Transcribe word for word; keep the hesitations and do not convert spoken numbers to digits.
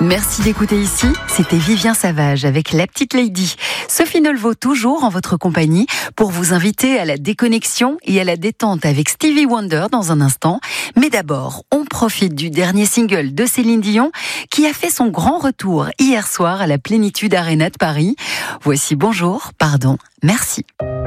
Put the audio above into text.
Merci d'écouter ici. C'était Vivien Savage avec La Petite Lady. Sophie Nolvaud toujours en votre compagnie pour vous inviter à la déconnexion et à la détente avec Stevie Wonder dans un instant. Mais d'abord, on profite du dernier single de Céline Dion qui a fait son grand retour hier soir à la Plénitude Arena de Paris. Voici Bonjour, pardon, merci.